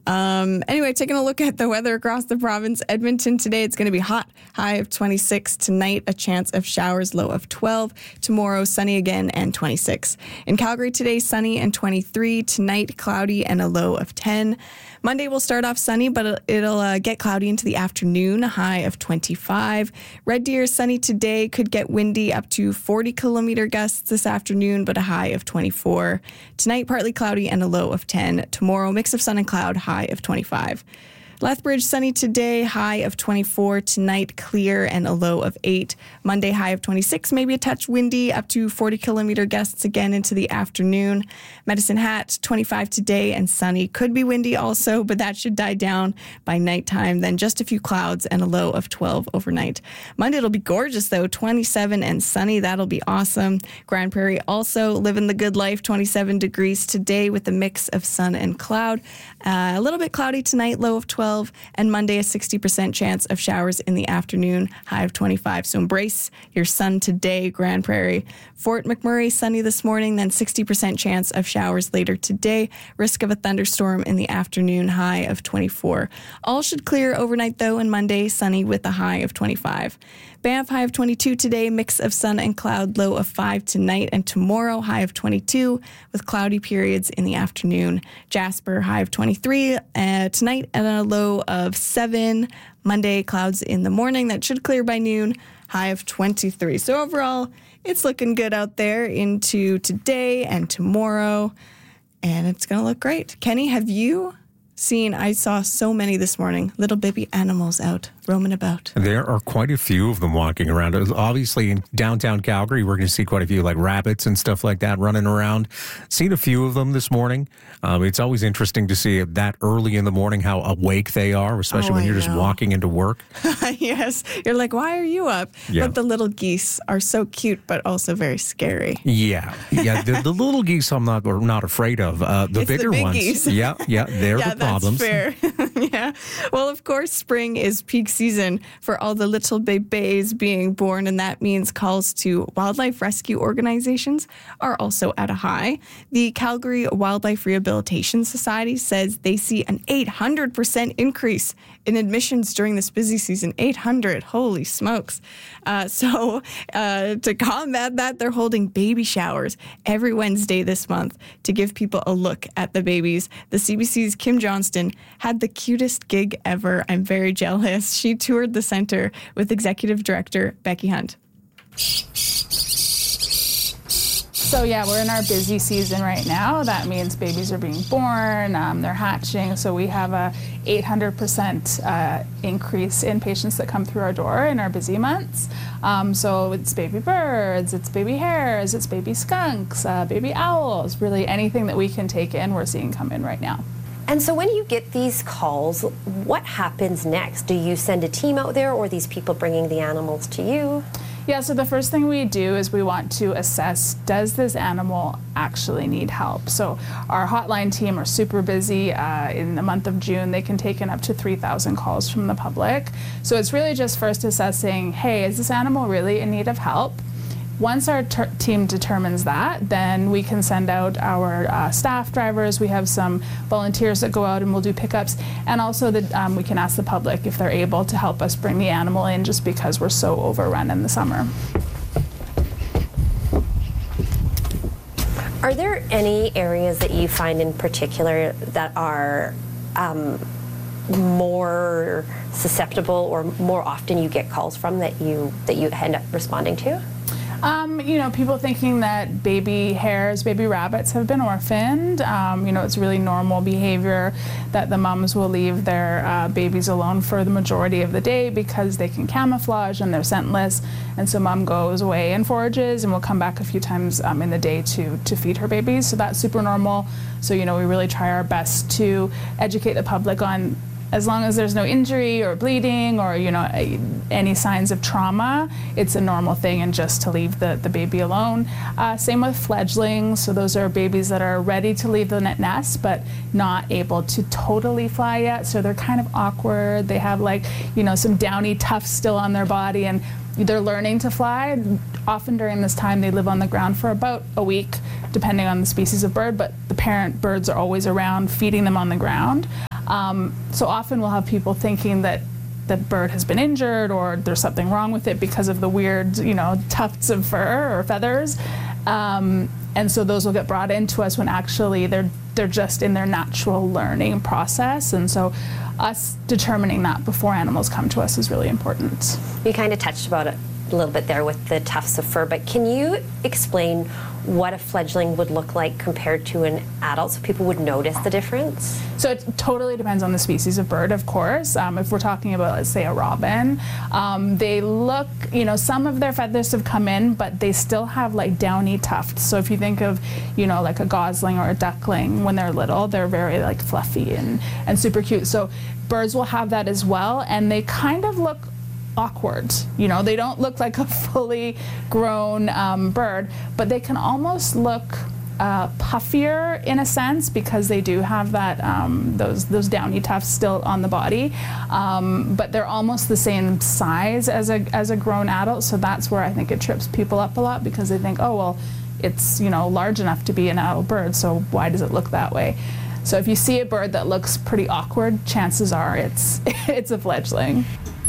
Anyway, taking a look at the weather across the province. Edmonton today, it's going to be hot. High of 26. Tonight, a chance of showers, low of 12. Tomorrow, sunny again and 26. In Calgary today, sunny and 23. Tonight, cloudy and a low of 10. Monday will start off sunny, but it'll get cloudy into the afternoon, a high of 25. Red Deer, sunny today, could get windy up to 40-kilometer gusts this afternoon, but a high of 24. Tonight, partly cloudy and a low of 10. Tomorrow, mix of sun and cloud, high of 25. Lethbridge, sunny today, high of 24. Tonight, clear and a low of 8. Monday, high of 26, maybe a touch windy, up to 40-kilometer gusts again into the afternoon. Medicine Hat, 25 today and sunny. Could be windy also, but that should die down by nighttime. Then just a few clouds and a low of 12 overnight. Monday, it'll be gorgeous, though, 27 and sunny. That'll be awesome. Grand Prairie also living the good life, 27 degrees today with a mix of sun and cloud. A little bit cloudy tonight, low of 12. And Monday, a 60% chance of showers in the afternoon, high of 25. So embrace your sun today, Grand Prairie. Fort McMurray, sunny this morning, then 60% chance of showers later today. Risk of a thunderstorm in the afternoon, high of 24. All should clear overnight, though, and Monday, sunny with a high of 25. Banff, high of 22 today, mix of sun and cloud, low of 5 tonight, and tomorrow, high of 22 with cloudy periods in the afternoon. Jasper, high of 23 tonight, and a low of 7. Monday, clouds in the morning. That should clear by noon, high of 23. So overall, it's looking good out there into today and tomorrow, and it's going to look great. Kenny, have you seen, I saw so many this morning, little baby animals out roaming about. There are quite a few of them walking around. Obviously, in downtown Calgary, we're going to see quite a few like rabbits and stuff like that running around. Seen a few of them this morning. It's always interesting to see that early in the morning how awake they are, especially when you're just walking into work. Yes. You're like, why are you up? Yeah. But the little geese are so cute, but also very scary. Yeah. The little geese I'm not afraid of. The bigger big ones. Geese. Yeah. They're the problems. That's fair. Yeah. Well, of course, spring is peak season for all the little bebés being born, and that means calls to wildlife rescue organizations are also at a high. The Calgary Wildlife Rehabilitation Society says they see an 800% increase in admissions during this busy season. 800, holy smokes. So to combat that, they're holding baby showers every Wednesday this month to give people a look at the babies. The CBC's Kim Johnston had the cutest gig ever. I'm very jealous. She toured the center with Executive Director Becky Hunt. So yeah, we're in our busy season right now. That means babies are being born, they're hatching. So we have a 800% increase in patients that come through our door in our busy months. So it's baby birds, it's baby hares, it's baby skunks, baby owls, really anything that we can take in, we're seeing come in right now. And so when you get these calls, what happens next? Do you send a team out there, or are these people bringing the animals to you? Yeah, so the first thing we do is we want to assess, does this animal actually need help? So our hotline team are super busy. In the month of June, they can take in up to 3,000 calls from the public. So it's really just first assessing, hey, is this animal really in need of help? Once our team determines that, then we can send out our staff drivers. We have some volunteers that go out and we'll do pickups. And also we can ask the public if they're able to help us bring the animal in, just because we're so overrun in the summer. Are there any areas that you find in particular that are more susceptible, or more often you get calls from that you end up responding to? People thinking that baby hares, baby rabbits have been orphaned. It's really normal behavior that the moms will leave their babies alone for the majority of the day because they can camouflage and they're scentless. And so mom goes away and forages and will come back a few times in the day to feed her babies. So that's super normal. So, we really try our best to educate the public on, as long as there's no injury or bleeding or, any signs of trauma, it's a normal thing, and just to leave the baby alone. Same with fledglings. So those are babies that are ready to leave the nest, but not able to totally fly yet. So they're kind of awkward. They have some downy tufts still on their body, and they're learning to fly. Often during this time, they live on the ground for about a week, depending on the species of bird, but the parent birds are always around feeding them on the ground. So often we'll have people thinking that the bird has been injured or there's something wrong with it because of the weird, tufts of fur or feathers. And so those will get brought into us when actually they're just in their natural learning process. And so us determining that before animals come to us is really important. You kind of touched about it a little bit there with the tufts of fur, but can you explain what a fledgling would look like compared to an adult so people would notice the difference? So it totally depends on the species of bird, of course. If we're talking about, let's say, a robin, they look, some of their feathers have come in, but they still have like downy tufts. So if you think of, like a gosling or a duckling, when they're little, they're very like fluffy and super cute. So birds will have that as well, and they kind of look awkward. They don't look like a fully grown bird, but they can almost look puffier in a sense because they do have that those downy tufts still on the body, but they're almost the same size as a grown adult. So that's where I think it trips people up a lot, because they think, oh well, it's large enough to be an adult bird, so why does it look that way? So if you see a bird that looks pretty awkward, chances are it's a fledgling.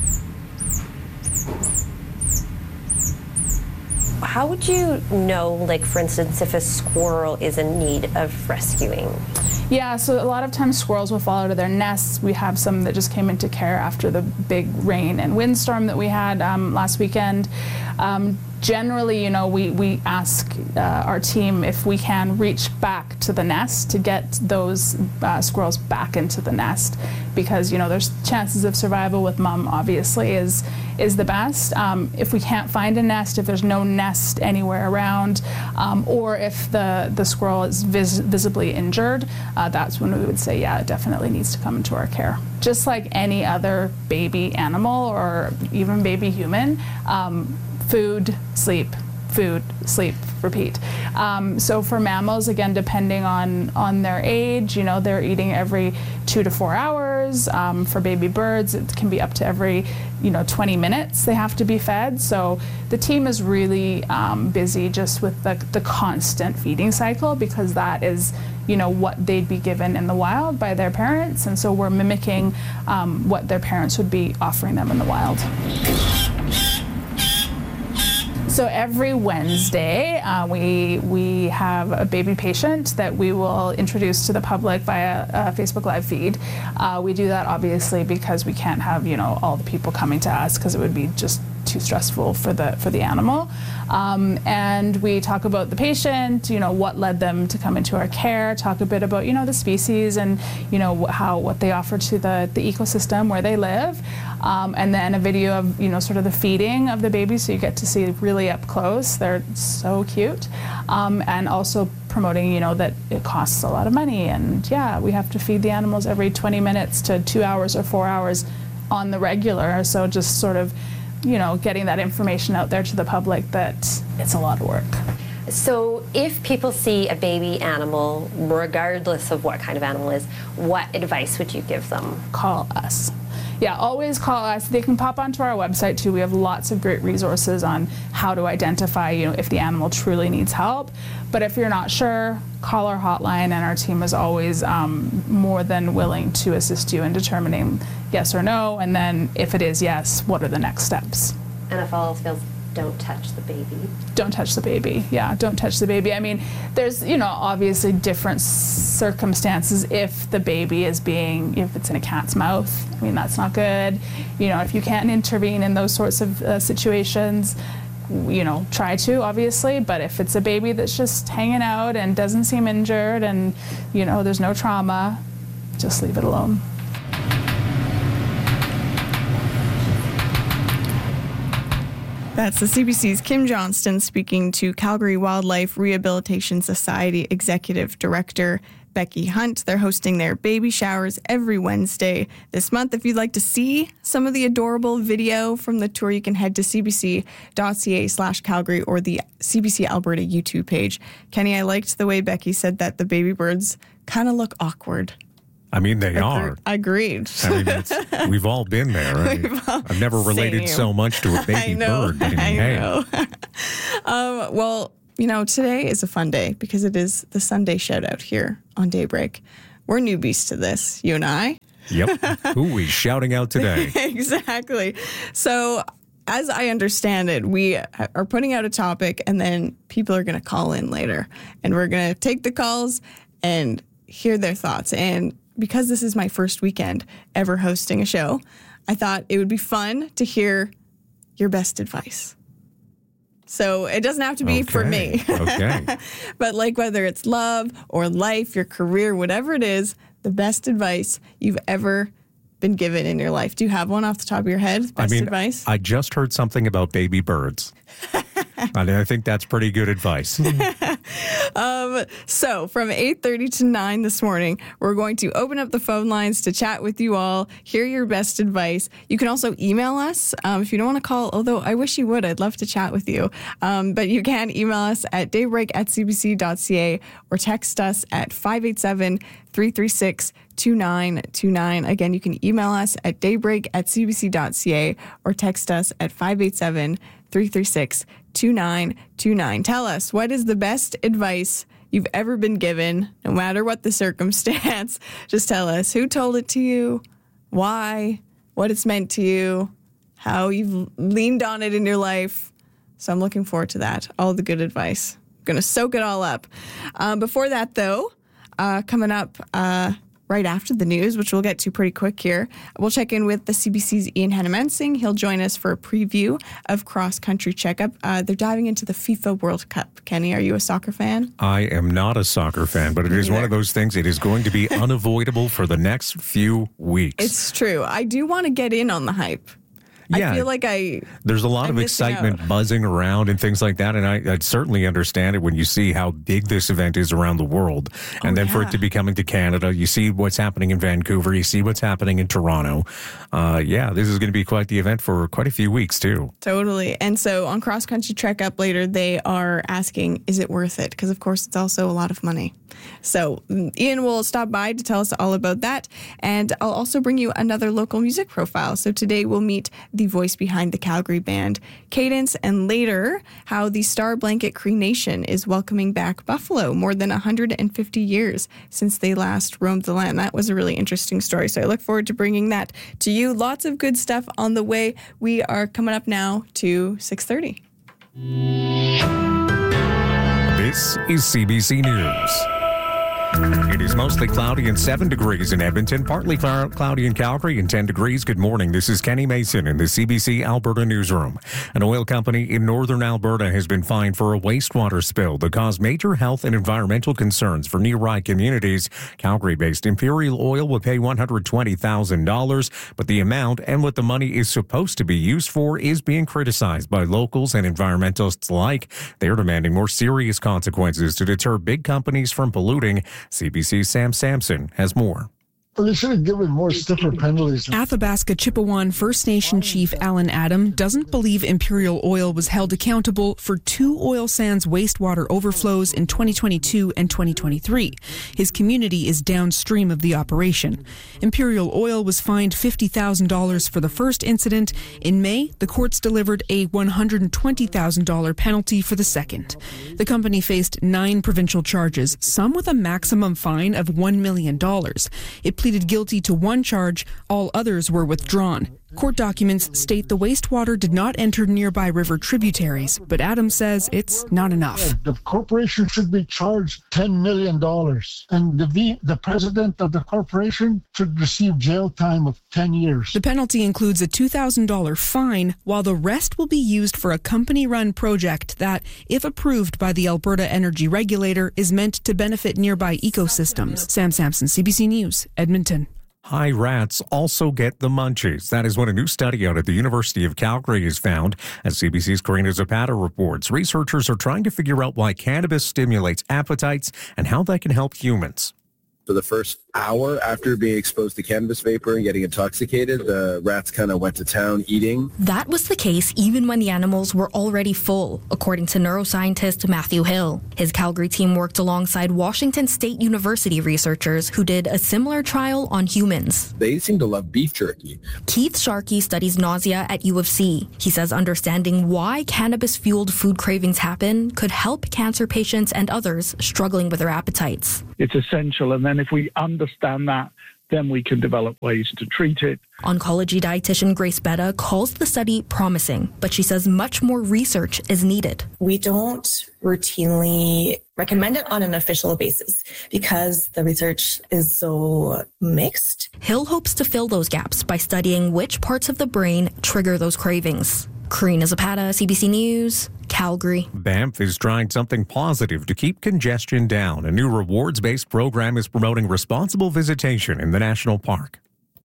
How would you know, like for instance, if a squirrel is in need of rescuing? Yeah, so a lot of times squirrels will fall out of their nests. We have some that just came into care after the big rain and windstorm that we had last weekend. Generally, we ask our team if we can reach back to the nest to get those squirrels back into the nest, because there's chances of survival with mom obviously is the best. If we can't find a nest, if there's no nest anywhere around, or if the squirrel is visibly injured, that's when we would say, yeah, it definitely needs to come into our care. Just like any other baby animal or even baby human, food, sleep, repeat. So for mammals, again, depending on their age, they're eating every 2 to 4 hours. For baby birds, it can be up to every 20 minutes they have to be fed. So the team is really busy just with the constant feeding cycle, because that is what they'd be given in the wild by their parents, and so we're mimicking what their parents would be offering them in the wild. So every Wednesday, we have a baby patient that we will introduce to the public via a Facebook Live feed. We do that obviously because we can't have all the people coming to us, because it would be just too stressful for the animal. And we talk about the patient, what led them to come into our care, talk a bit about the species and what they offer to the ecosystem where they live, and then a video of sort of the feeding of the baby, so you get to see really up close. They're so cute, and also promoting that it costs a lot of money, and we have to feed the animals every 20 minutes to 2 hours or 4 hours on the regular. So just sort of getting that information out there to the public that it's a lot of work. So if people see a baby animal, regardless of what kind of animal it is, what advice would you give them? Call us. Yeah, always call us. They can pop onto our website too. We have lots of great resources on how to identify, if the animal truly needs help. But if you're not sure, call our hotline, and our team is always more than willing to assist you in determining yes or no, and then if it is yes, what are the next steps? And if all else fails, don't touch the baby. Don't touch the baby. Yeah, don't touch the baby. I mean, there's, obviously different circumstances if the baby is if it's in a cat's mouth. I mean, that's not good. If you can't intervene in those sorts of situations, try to, obviously. But if it's a baby that's just hanging out and doesn't seem injured and, there's no trauma, just leave it alone. That's the CBC's Kim Johnston speaking to Calgary Wildlife Rehabilitation Society Executive Director Becky Hunt. They're hosting their baby showers every Wednesday this month. If you'd like to see some of the adorable video from the tour, you can head to cbc.ca/Calgary or the CBC Alberta YouTube page. Kenny, I liked the way Becky said that the baby birds kind of look awkward. I mean, they are. Agreed. I mean, we've all been there. I've never related so much to a baby bird. I know. Well, today is a fun day because it is the Sunday shout out here on Daybreak. We're newbies to this, you and I. Yep. Who we shouting out today? Exactly. So as I understand it, we are putting out a topic and then people are going to call in later. And we're going to take the calls and hear their thoughts. And because this is my first weekend ever hosting a show, I thought it would be fun to hear your best advice. So it doesn't have to be for me. Okay. But like whether it's love or life, your career, whatever it is, the best advice you've ever been given in your life. Do you have one off the top of your head? Best advice? I just heard something about baby birds. And I think that's pretty good advice. So from 8:30 to 9 this morning, we're going to open up the phone lines to chat with you all, hear your best advice. You can also email us if you don't want to call, although I wish you would. I'd love to chat with you. But you can email us at daybreak@cbc.ca or text us at 587-336-2929. Again, you can email us at daybreak@cbc.ca or text us at 587-336-2929. Tell us, what is the best advice you've ever been given, no matter what the circumstance? Just tell us who told it to you, why, what it's meant to you, how you've leaned on it in your life. So I'm looking forward to that. All the good advice. I'm going to soak it all up. Before that, though, coming up right after the news, which we'll get to pretty quick here, we'll check in with the CBC's Ian Hannah-Mensing. He'll join us for a preview of Cross Country Checkup. They're diving into the FIFA World Cup. Kenny, are you a soccer fan? I am not a soccer fan, but it is one of those things. It is going to be unavoidable for the next few weeks. It's true. I do want to get in on the hype. Yeah, I feel like there's a lot I'm of excitement buzzing around and things like that. And I'd certainly understand it when you see how big this event is around the world. And then for it to be coming to Canada, you see what's happening in Vancouver, you see what's happening in Toronto. This is going to be quite the event for quite a few weeks, too. Totally. And so on Cross Country Trek Up later, they are asking, is it worth it? Because, of course, it's also a lot of money. So Ian will stop by to tell us all about that. And I'll also bring you another local music profile. So today we'll meet the voice behind the Calgary band Cadence, and later how the Star Blanket Cree Nation is welcoming back buffalo more than 150 years since they last roamed the land. That was a really interesting story. So I look forward to bringing that to you. Lots of good stuff on the way. We are coming up now to 6:30. This is CBC News. It is mostly cloudy and 7 degrees in Edmonton, partly cloudy in Calgary and 10 degrees. Good morning. This is Kenny Mason in the CBC Alberta newsroom. An oil company in northern Alberta has been fined for a wastewater spill that caused major health and environmental concerns for nearby communities. Calgary-based Imperial Oil will pay $120,000, but the amount and what the money is supposed to be used for is being criticized by locals and environmentalists alike. They're demanding more serious consequences to deter big companies from polluting. CBC's Sam Sampson has more. Well, they should have given more stiffer penalties. Athabasca Chippewan First Nation Chief Alan Adam doesn't believe Imperial Oil was held accountable for 2 oil sands wastewater overflows in 2022 and 2023. His community is downstream of the operation. Imperial Oil was fined $50,000 for the first incident. In May, the courts delivered a $120,000 penalty for the second. The company faced 9 provincial charges, some with a maximum fine of $1 million. It pleaded guilty to 1 charge. All others were withdrawn. Court documents state the wastewater did not enter nearby river tributaries, but Adams says it's not enough. The corporation should be charged $10 million, and the president of the corporation should receive jail time of 10 years. The penalty includes a $2,000 fine, while the rest will be used for a company-run project that, if approved by the Alberta Energy Regulator, is meant to benefit nearby ecosystems. Sam Sampson, CBC News, Edmonton. High rats also get the munchies. That is what a new study out at the University of Calgary has found. As CBC's Karina Zapata reports, researchers are trying to figure out why cannabis stimulates appetites and how that can help humans. For the first hour after being exposed to cannabis vapor and getting intoxicated, the rats kind of went to town eating. That was the case even when the animals were already full, according to neuroscientist Matthew Hill. His Calgary team worked alongside Washington State University researchers who did a similar trial on humans. They seem to love beef jerky. Keith Sharkey studies nausea at U of C. He says understanding why cannabis-fueled food cravings happen could help cancer patients and others struggling with their appetites. It's essential, and then if we understand that, then we can develop ways to treat it. Oncology dietitian Grace Betta calls the study promising, but she says much more research is needed. We don't routinely recommend it on an official basis because the research is so mixed. Hill hopes to fill those gaps by studying which parts of the brain trigger those cravings. Karina Zapata, CBC News, Calgary. Banff is trying something positive to keep congestion down. A new rewards-based program is promoting responsible visitation in the national park.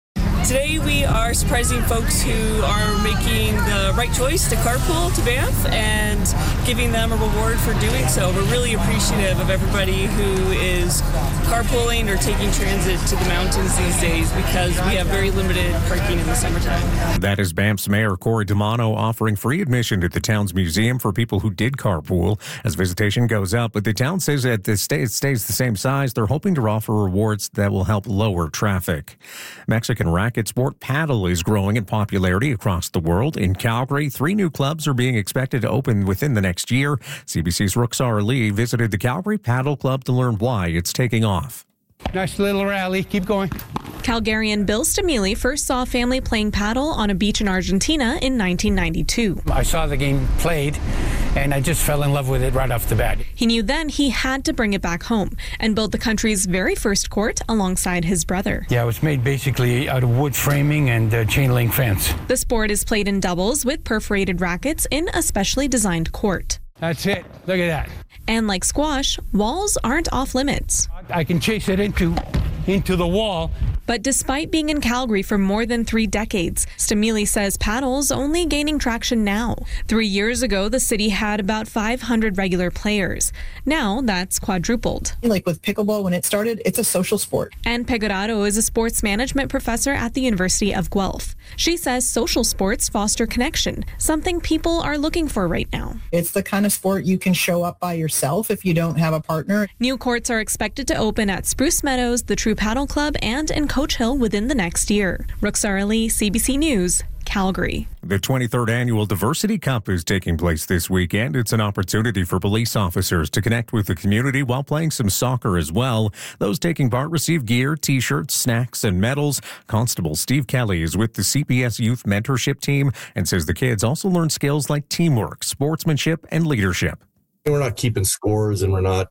Today we are surprising folks who are making the right choice to carpool to Banff and giving them a reward for doing so. We're really appreciative of everybody who is carpooling or taking transit to the mountains these days because we have very limited parking in the summertime. That is Banff's Mayor Corey D'Amano offering free admission to the town's museum for people who did carpool as visitation goes up. But the town says that it stays the same size. They're hoping to offer rewards that will help lower traffic. Mexican racket sport paddle is growing in popularity across the world. In Calgary, 3 new clubs are being expected to open within the next year. CBC's Ruxar Ali visited the Calgary Paddle Club to learn why it's taking off. Nice little rally. Keep going. Calgarian Bill Stamili first saw a family playing paddle on a beach in Argentina in 1992. I saw the game played, and I just fell in love with it right off the bat. He knew then he had to bring it back home and build the country's very first court alongside his brother. Yeah, it was made basically out of wood framing and chain link fence. The sport is played in doubles with perforated rackets in a specially designed court. That's it. Look at that. And like squash, walls aren't off limits. I can chase it into the wall. But despite being in Calgary for more than 3 decades, Stamili says paddle's only gaining traction now. 3 years ago, the city had about 500 regular players. Now that's quadrupled. Like with pickleball, when it started, it's a social sport. Anne Pegoraro is a sports management professor at the University of Guelph. She says social sports foster connection, something people are looking for right now. It's the kind of sport you can show up by yourself if you don't have a partner. New courts are expected to open at Spruce Meadows, the True Paddle Club, and in Coach Hill within the next year. Ruxar Ali, CBC News, Calgary. The 23rd Annual Diversity Cup is taking place this weekend. It's an opportunity for police officers to connect with the community while playing some soccer as well. Those taking part receive gear, T-shirts, snacks, and medals. Constable Steve Kelly is with the CPS Youth Mentorship Team and says the kids also learn skills like teamwork, sportsmanship, and leadership. We're not keeping scores and we're not,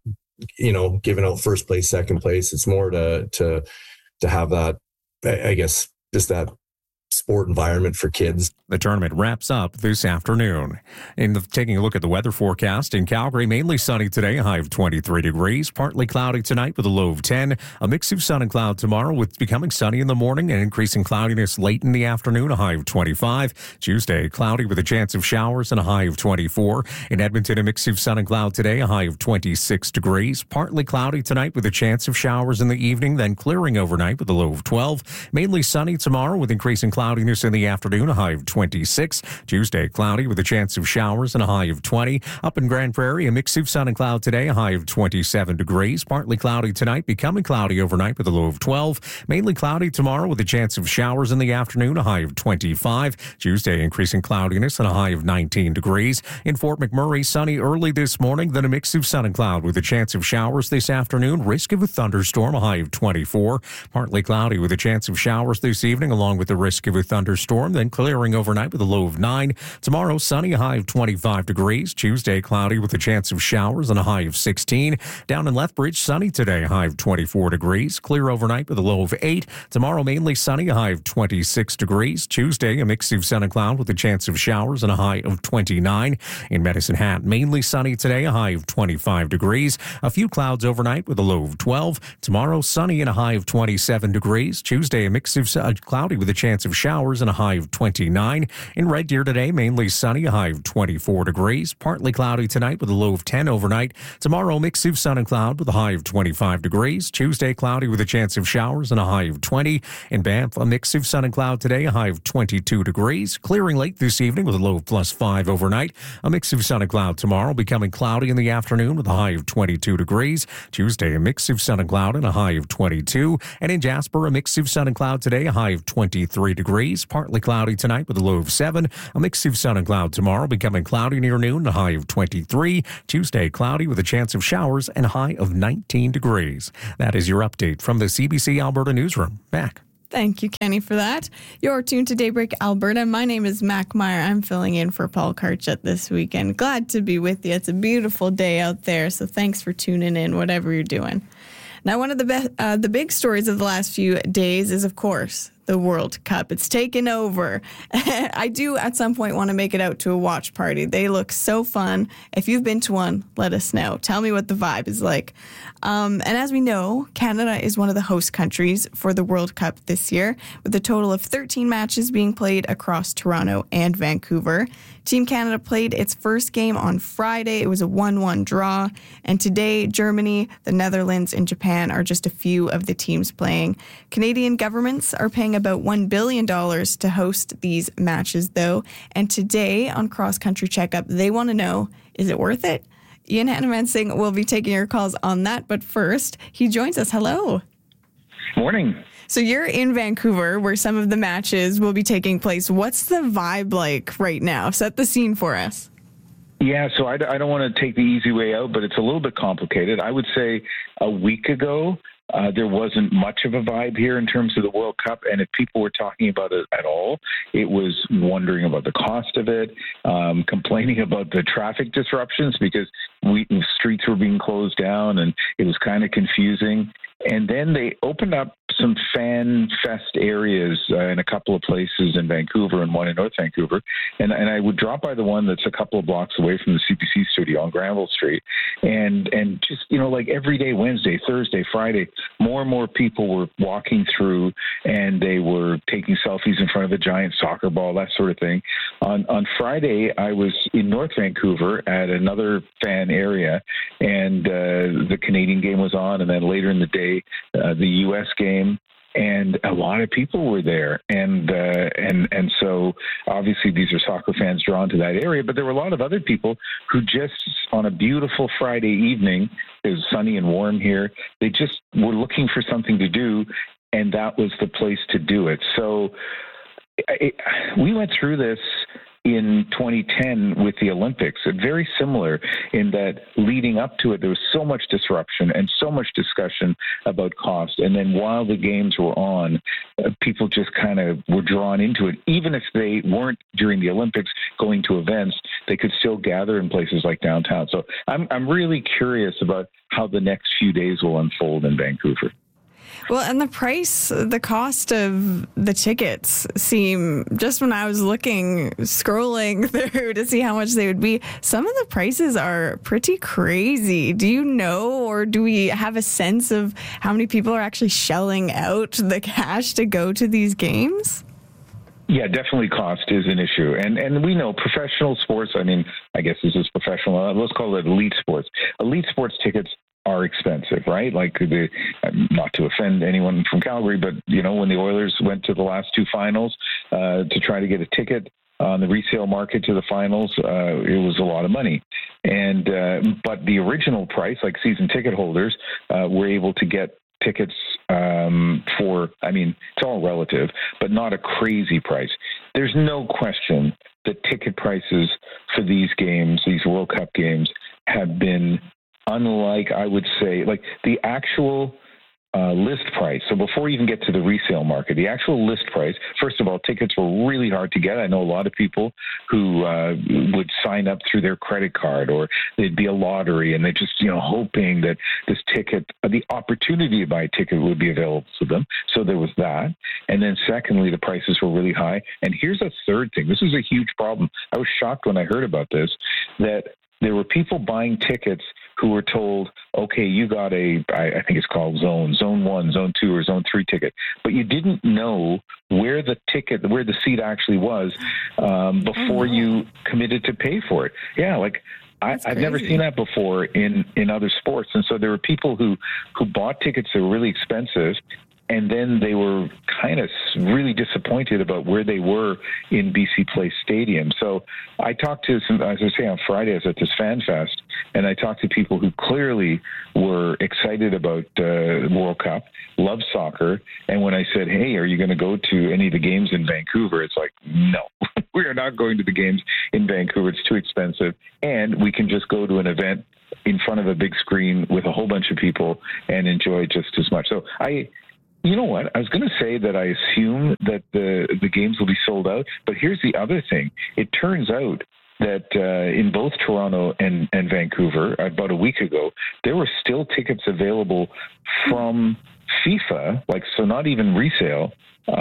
giving out first place, second place. It's more to have that, I guess, just that sport environment for kids. The tournament wraps up this afternoon. Taking a look at the weather forecast, in Calgary, mainly sunny today, a high of 23 degrees. Partly cloudy tonight with a low of 10. A mix of sun and cloud tomorrow with becoming sunny in the morning and increasing cloudiness late in the afternoon, a high of 25. Tuesday, cloudy with a chance of showers and a high of 24. In Edmonton, a mix of sun and cloud today, a high of 26 degrees. Partly cloudy tonight with a chance of showers in the evening, then clearing overnight with a low of 12. Mainly sunny tomorrow with increasing cloudiness in the afternoon, a high of 26. Tuesday, cloudy with a chance of showers and a high of 20. Up in Grand Prairie, a mix of sun and cloud today, a high of 27 degrees. Partly cloudy tonight, becoming cloudy overnight with a low of 12. Mainly cloudy tomorrow with a chance of showers in the afternoon, a high of 25. Tuesday, increasing cloudiness and a high of 19 degrees. In Fort McMurray, sunny early this morning, then a mix of sun and cloud with a chance of showers this afternoon. Risk of a thunderstorm, a high of 24. Partly cloudy with a chance of showers this evening, along with the risk of a thunderstorm, then clearing overnight with a low of 9. Tomorrow, sunny, a high of 25 degrees. Tuesday, cloudy with a chance of showers and a high of 16. Down in Lethbridge, sunny today, a high of 24 degrees. Clear overnight with a low of 8. Tomorrow, mainly sunny, a high of 26 degrees. Tuesday, a mix of sun and cloud with a chance of showers and a high of 29. In Medicine Hat, mainly sunny today, a high of 25 degrees. A few clouds overnight with a low of 12. Tomorrow, sunny and a high of 27 degrees. Tuesday, a mix of cloudy with a chance of showers and a high of 29. In Red Deer today, mainly sunny, a high of 24 degrees. Partly cloudy tonight with a low of 10 overnight. Tomorrow, mix of sun and cloud with a high of 25 degrees. Tuesday, cloudy with a chance of showers and a high of 20. In Banff, a mix of sun and cloud today, a high of 22 degrees. Clearing late this evening with a low of +5 overnight. A mix of sun and cloud tomorrow, becoming cloudy in the afternoon with a high of 22 degrees. Tuesday, a mix of sun and cloud and a high of 22. And in Jasper, a mix of sun and cloud today, a high of 23 degrees. degrees. Partly cloudy tonight with a low of 7. A mix of sun and cloud tomorrow, becoming cloudy near noon, a high of 23. Tuesday, cloudy with a chance of showers and a high of 19 degrees. That is your update from the CBC Alberta Newsroom. Back. Thank you, Kenny, for that. You're tuned to Daybreak Alberta. My name is Mac Meyer. I'm filling in for Paul Karchut this weekend. Glad to be with you. It's a beautiful day out there, so thanks for tuning in, whatever you're doing. Now, one of the big stories of the last few days is, of course, the World Cup. It's taken over. I do, at some point, want to make it out to a watch party. They look so fun. If you've been to one, let us know. Tell me what the vibe is like. And as we know, Canada is one of the host countries for the World Cup this year, with a total of 13 matches being played across Toronto and Vancouver. Team Canada played its first game on Friday. It was a 1-1 draw. And today, Germany, the Netherlands, and Japan are just a few of the teams playing. Canadian governments are paying about $1 billion to host these matches, though. And today on Cross Country Checkup, they want to know, is it worth it? Ian Hanemansing will be taking your calls on that. But first, he joins us. Hello. Morning. So you're in Vancouver, where some of the matches will be taking place. What's the vibe like right now? Set the scene for us. Yeah, so I don't want to take the easy way out, but it's a little bit complicated. I would say a week ago, there wasn't much of a vibe here in terms of the World Cup, and if people were talking about it at all, it was wondering about the cost of it, complaining about the traffic disruptions because streets were being closed down, and it was kind of confusing. And then they opened up some fan fest areas in a couple of places in Vancouver and one in North Vancouver. And I would drop by the one that's a couple of blocks away from the CBC studio on Granville Street. And just, like every day, Wednesday, Thursday, Friday, more and more people were walking through and they were taking selfies in front of a giant soccer ball, that sort of thing. On Friday, I was in North Vancouver at another fan area, and the Canadian game was on. And then later in the day, the U.S. game, and a lot of people were there, and so obviously these are soccer fans drawn to that area, but there were a lot of other people who just on a beautiful Friday evening, it was sunny and warm here, they just were looking for something to do, and that was the place to do it. So we went through this in 2010 with the Olympics, very similar in that leading up to it, there was so much disruption and so much discussion about cost. And then while the games were on, people just kind of were drawn into it. Even if they weren't during the Olympics going to events, they could still gather in places like downtown. So I'm really curious about how the next few days will unfold in Vancouver. Well, and the cost of the tickets seem, just when I was scrolling through to see how much they would be, some of the prices are pretty crazy. Do you know, or do we have a sense of how many people are actually shelling out the cash to go to these games? Yeah, definitely cost is an issue. And we know professional sports, I guess this is professional, let's call it elite sports. Elite sports tickets are expensive, right? Like, not to offend anyone from Calgary, but when the Oilers went to the last two finals to try to get a ticket on the resale market to the finals, it was a lot of money. And but the original price, like season ticket holders, were able to get tickets for, it's all relative, but not a crazy price. There's no question that ticket prices for these games, these World Cup games, have been unlike, I would say, like the actual list price. So before you even get to the resale market, the actual list price, first of all, tickets were really hard to get. I know a lot of people who would sign up through their credit card, or there'd be a lottery, and they're just, hoping that this ticket, the opportunity to buy a ticket would be available to them. So there was that. And then secondly, the prices were really high. And here's a third thing. This is a huge problem. I was shocked when I heard about this, that there were people buying tickets who were told, okay, you got I think it's called Zone 1, Zone 2, or Zone 3 ticket, but you didn't know where the seat actually was before you committed to pay for it. Yeah, like I've never seen that before in other sports. And so there were people who bought tickets that were really expensive, And then they were kind of really disappointed about where they were in BC Place Stadium. So I talked to some, as I say, on Friday, I was at this Fan Fest, and I talked to people who clearly were excited about World Cup, love soccer. And when I said, hey, are you going to go to any of the games in Vancouver? It's like, no, we are not going to the games in Vancouver. It's too expensive. And we can just go to an event in front of a big screen with a whole bunch of people and enjoy just as much. So you know what? I was going to say that I assume that the games will be sold out, but here's the other thing. It turns out that in both Toronto and Vancouver, about a week ago, there were still tickets available from FIFA, so not even resale,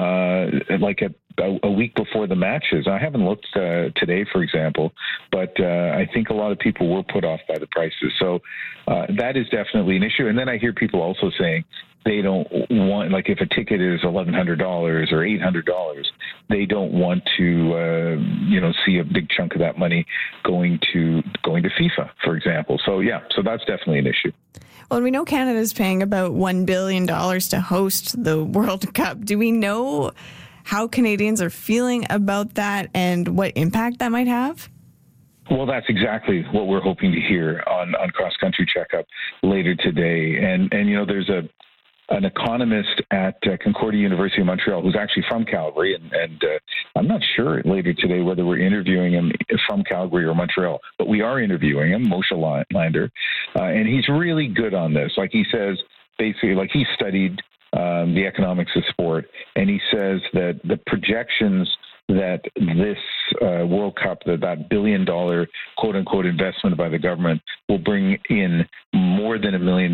like a week before the matches. I haven't looked today, for example, but I think a lot of people were put off by the prices. So that is definitely an issue. And then I hear people also saying they don't want, if a ticket is $1,100 or $800, they don't want to, see a big chunk of that money going to FIFA, for example. So so that's definitely an issue. Well, we know Canada's paying about $1 billion to host the World Cup. Do we know how Canadians are feeling about that and what impact that might have? Well, that's exactly what we're hoping to hear on Cross Country Checkup later today. And there's an economist at Concordia University of Montreal who's actually from Calgary, and I'm not sure later today whether we're interviewing him from Calgary or Montreal, but we are interviewing him, Moshe Lander, and he's really good on this. He says, basically, he studied the economics of sport, and he says that the projections that this World Cup, that $1 billion quote-unquote investment by the government will bring in more than $1 million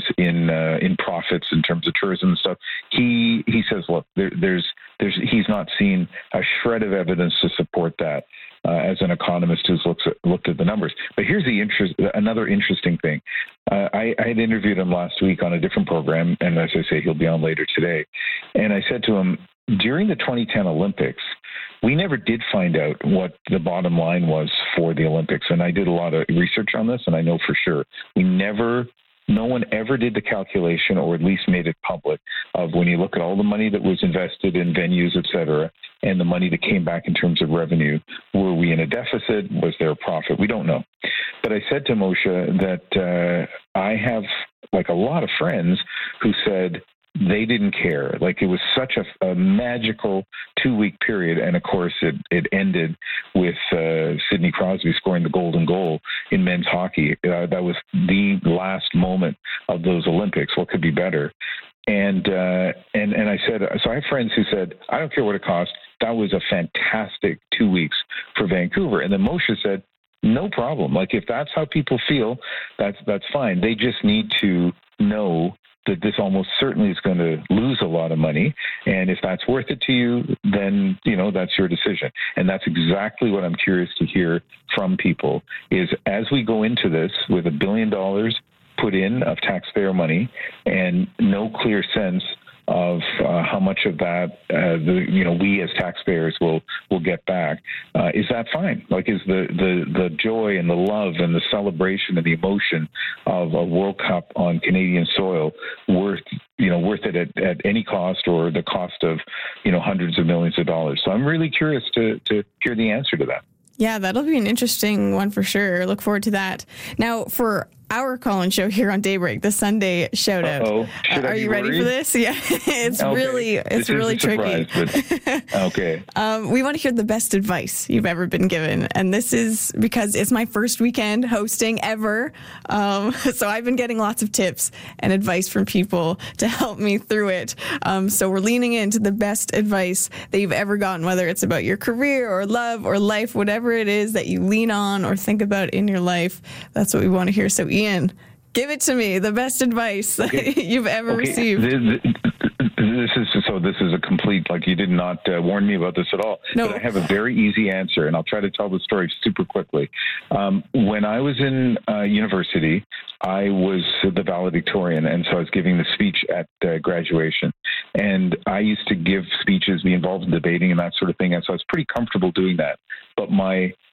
in profits in terms of tourism and stuff. He says, look, he's not seen a shred of evidence to support that. As an economist who's looked at the numbers. But here's another interesting thing. I had interviewed him last week on a different program, and as I say, he'll be on later today. And I said to him, during the 2010 Olympics, we never did find out what the bottom line was for the Olympics. And I did a lot of research on this, and I know for sure no one ever did the calculation, or at least made it public, of when you look at all the money that was invested in venues, et cetera, and the money that came back in terms of revenue. Were we in a deficit? Was there a profit? We don't know. But I said to Moshe that I have a lot of friends who said they didn't care. It was such a magical 2-week period. And of course it ended with Sidney Crosby scoring the golden goal in men's hockey. That was the last moment of those Olympics. What could be better? And I said, so I have friends who said, I don't care what it costs. That was a fantastic 2 weeks for Vancouver. And then Moshe said, no problem. If that's how people feel, that's fine. They just need to know that this almost certainly is going to lose a lot of money. And if that's worth it to you, then, that's your decision. And that's exactly what I'm curious to hear from people is, as we go into this with $1 billion put in of taxpayer money and no clear sense of how much of that we as taxpayers will get back. Is that fine? Is the joy and the love and the celebration and the emotion of a World Cup on Canadian soil worth it at any cost, or the cost of hundreds of millions of dollars? So I'm really curious to hear the answer to that. Yeah, that'll be an interesting one for sure. Look forward to that. Now, for our call-in show here on Daybreak, the Sunday shout-out. Are you ready for this? Yeah, it's okay. really tricky. Okay. We want to hear the best advice you've ever been given, and this is because it's my first weekend hosting ever. So I've been getting lots of tips and advice from people to help me through it. So we're leaning into the best advice that you've ever gotten, whether it's about your career or love or life, whatever it is that you lean on or think about in your life. That's what we want to hear. So Ian, give it to me, the best advice that you've ever received. This is a complete, you did not warn me about this at all. No. But I have a very easy answer, and I'll try to tell the story super quickly. When I was in university, I was the valedictorian, and so I was giving the speech at graduation. And I used to give speeches, be involved in debating and that sort of thing, and so I was pretty comfortable doing that. But my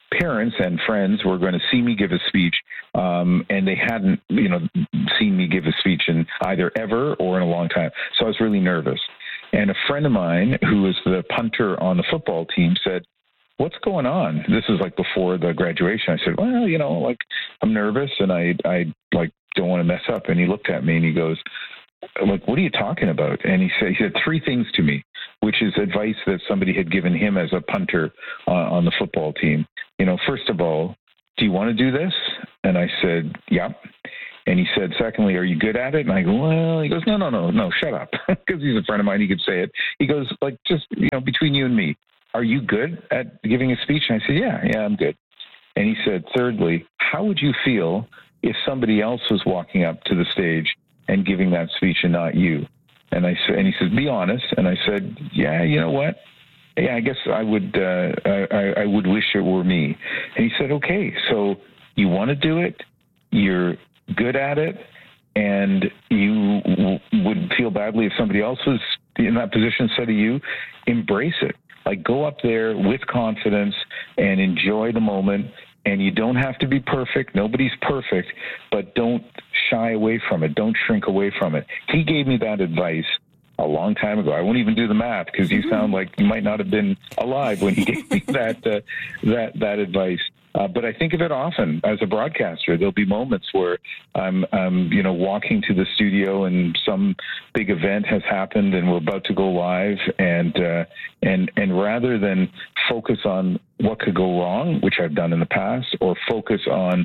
parents and friends were going to see me give a speech, and they hadn't, seen me give a speech in either ever or in a long time. So I was really nervous. And a friend of mine who was the punter on the football team said, "What's going on?" This is like before the graduation. I said, "Well, I'm nervous and I don't want to mess up." And he looked at me and he goes, "What are you talking about?" And he said 3 things to me, which is advice that somebody had given him as a punter on the football team. First of all, do you want to do this? And I said, "Yep." And he said, secondly, "Are you good at it?" And I go, "Well," he goes, no, shut up. Because he's a friend of mine, he could say it. He goes, just, between you and me, "Are you good at giving a speech?" And I said, yeah, I'm good. And he said, thirdly, "How would you feel if somebody else was walking up to the stage and giving that speech and not you?" And he said, "Be honest." And I said, "Yeah, you know what? Yeah, I guess I would I would wish it were me." And he said, "Okay, so you want to do it, you're good at it, and you would feel badly if somebody else was in that position instead of you. Embrace it. Go up there with confidence and enjoy the moment. And you don't have to be perfect. Nobody's perfect, but don't shy away from it. Don't shrink away from it." He gave me that advice a long time ago. I won't even do the math because you sound like you might not have been alive when he gave me that advice. But I think of it often as a broadcaster. There'll be moments where I'm walking to the studio and some big event has happened and we're about to go live, and rather than focus on what could go wrong, which I've done in the past, or focus on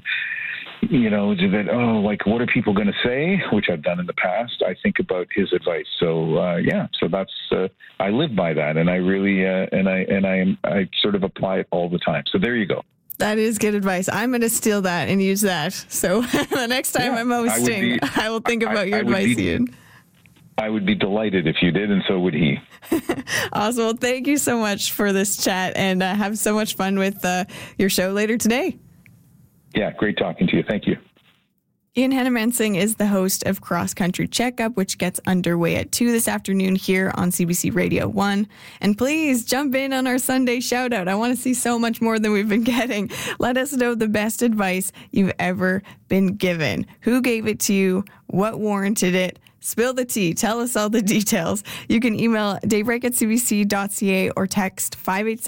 what are people going to say, which I've done in the past, I think about his advice. So so that's I live by that, and I really I sort of apply it all the time. So there you go. That is good advice. I'm going to steal that and use that. So the next time I'm hosting, I will think about your advice, Ian. I would be delighted if you did, and so would he. Awesome. Well, thank you so much for this chat, and have so much fun with your show later today. Yeah, great talking to you. Thank you. Ian Hannah-Mansing is the host of Cross Country Checkup, which gets underway at 2 this afternoon here on CBC Radio 1. And please jump in on our Sunday shout out. I want to see so much more than we've been getting. Let us know the best advice you've ever been given. Who gave it to you? What warranted it? Spill the tea. Tell us all the details. You can email daybreak@cbc.ca or text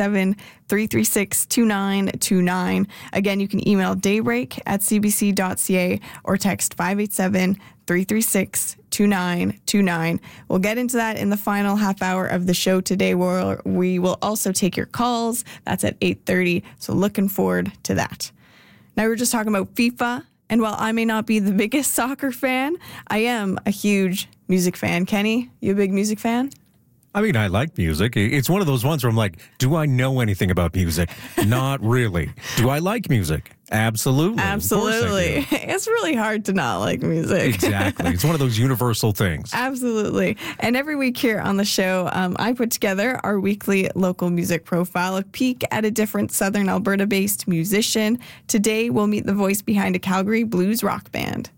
587-336-2929. Again, you can email daybreak@cbc.ca or text 587-336-2929. We'll get into that in the final half hour of the show today, where we will also take your calls. That's at 8:30. So looking forward to that. Now, we were just talking about FIFA. And while I may not be the biggest soccer fan, I am a huge music fan. Kenny, you a big music fan? I mean, I like music. It's one of those ones where I'm like, do I know anything about music? Not really. Do I like music? Absolutely. Absolutely. It's really hard to not like music. Exactly. It's one of those universal things. Absolutely. And every week here on the show, I put together our weekly local music profile, a peek at a different Southern Alberta-based musician. Today, we'll meet the voice behind a Calgary blues rock band.